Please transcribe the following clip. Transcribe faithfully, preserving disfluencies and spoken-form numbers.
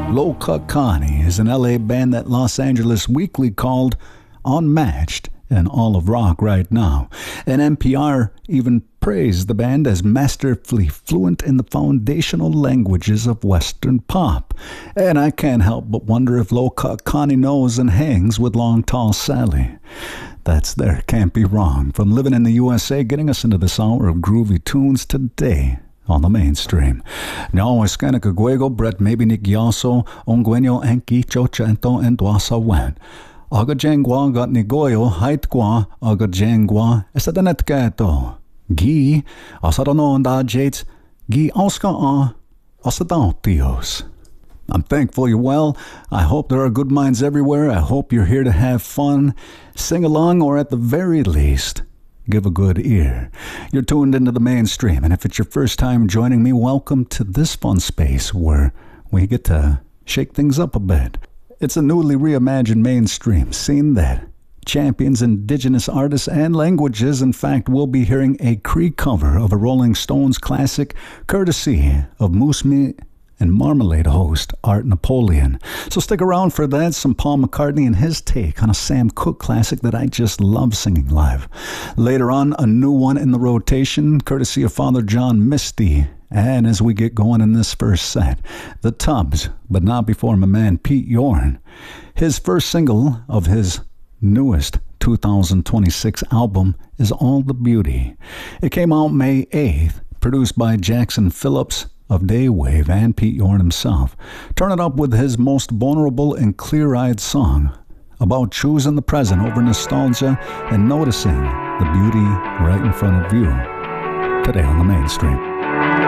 Lokakani is an L A band that Los Angeles Weekly called unmatched in all of rock right now. And N P R even praised the band as masterfully fluent in the foundational languages of Western pop. And I can't help but wonder if Lokakani knows and hangs with Long Tall Sally. That's there, can't be wrong. From living in the U S A, getting us into this hour of groovy tunes today on the mainstream. No, es que Guego, Brett, maybe Nikyoso, Onguenyo, Enki, Chochento, and Dwasa Wen. Aga jengwa got nigoyo, haitkwa, aga jengwa, esadanet gato. Gi, asadono da jates, gi auska a, asadontios. I'm thankful you're well. I hope there are good minds everywhere. I hope you're here to have fun, sing along, or at the very least, give a good ear. You're tuned into the mainstream, and if it's your first time joining me, welcome to this fun space where we get to shake things up a bit. It's a newly reimagined mainstream scene that champions indigenous artists and languages. In fact, we'll be hearing a Cree cover of a Rolling Stones classic, courtesy of Moose Meat and Marmalade host Art Napoleon. So stick around for that, some Paul McCartney and his take on a Sam Cooke classic that I just love singing live. Later on, a new one in the rotation, courtesy of Father John Misty. And as we get going in this first set, The Tubbs, but not before my man Pete Yorn. His first single of his newest two thousand twenty-six album is All the Beauty. It came out May eighth, produced by Jackson Phillips of Daywave and Pete Yorn himself. Turn it up with his most vulnerable and clear-eyed song about choosing the present over nostalgia and noticing the beauty right in front of you. Today on the mainstream.